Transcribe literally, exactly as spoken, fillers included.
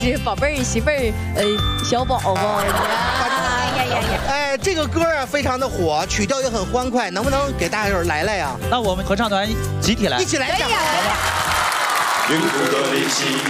这宝贝儿、媳妇儿，呃，小宝宝呀呀呀呀！ 哎，这个歌啊非常的火，曲调也很欢快，能不能给大伙来来呀？ 那我们合唱团集体来， 一起来一下。 远古的灵犀